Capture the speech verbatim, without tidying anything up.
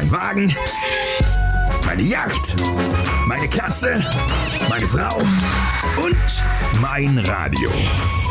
Mein Wagen, meine Yacht, meine Katze, meine Frau und mein Radio.